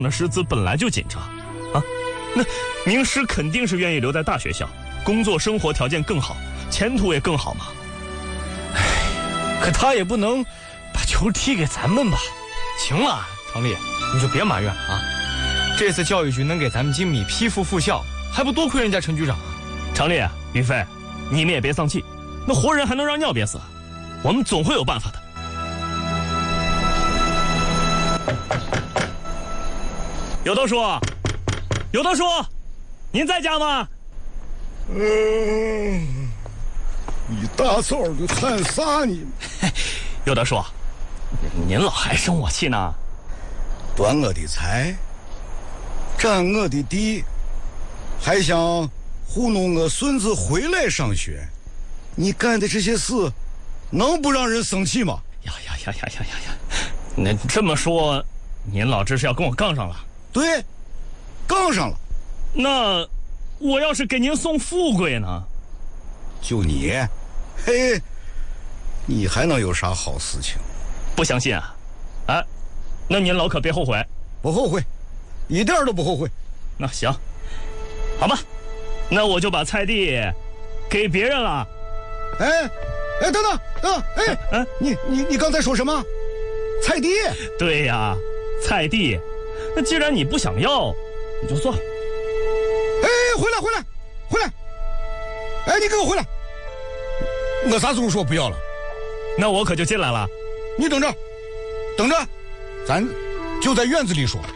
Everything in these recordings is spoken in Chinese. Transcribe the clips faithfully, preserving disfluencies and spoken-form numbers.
那师资本来就紧张，啊，那名师肯定是愿意留在大学校，工作生活条件更好，前途也更好嘛。 唉，可他也不能把球踢给咱们吧？行了，常丽，你就别埋怨了啊！这次教育局能给咱们金米批复复校，还不多亏人家陈局长啊！ 常丽、于飞，你们也别丧气，那活人还能让尿憋死？我们总会有办法的。有道叔，有道叔，您在家吗？ 嗯，你大早的喊啥呢？ 有道叔，您老还生我气呢？ 夺我的财，占我的地，还想糊弄我孙子回来上学，你干的这些事，能不让人生气吗？ 呀呀呀呀呀呀呀！那这么说，您老这是要跟我杠上了？ 对，杠上了。 那我要是给您送富贵呢？ 就你，嘿，你还能有啥好事情？ 不相信啊？哎，那您老可别后悔。 不后悔，一点都不后悔。 那行，好吧，那我就把菜地给别人了。 哎，哎，等等等等，哎，哎，你你你刚才说什么？菜地？ 对呀，菜地。那既然你不想要，你就算了。 哎，回来回来回来！哎，你给我回来！我啥时候说不要了？ 那我可就进来了。 你等着，等着，咱就在院子里说。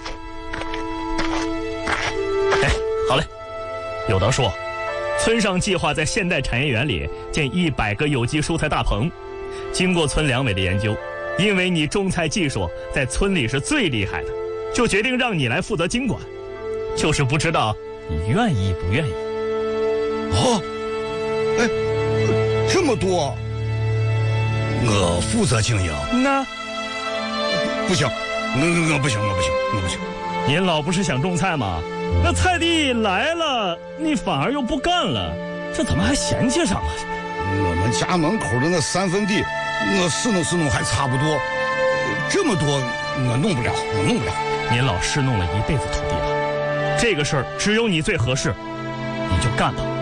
哎，好嘞。有道说，村上计划在现代产业园里建一百个有机蔬菜大棚。经过村两委的研究，因为你种菜技术在村里是最厉害的，就决定让你来负责经管，就是不知道你愿意不愿意。 哦，哎，这么多，我负责经营。 那不行，我我不行，我不行，我不行。 您老不是想种菜吗？那菜地来了，你反而又不干了，这怎么还嫌弃上了？ 我们家门口的那三分地，我试弄试弄还差不多，这么多我弄不了，我弄不了。 您老试弄了一辈子土地了，这个事儿只有你最合适，你就干吧。